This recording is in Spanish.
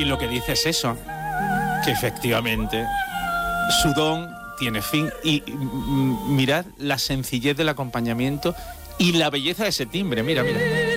Y lo que dice es eso, que efectivamente su don tiene fin. Y mirad la sencillez del acompañamiento y la belleza de ese timbre. Mira, mira.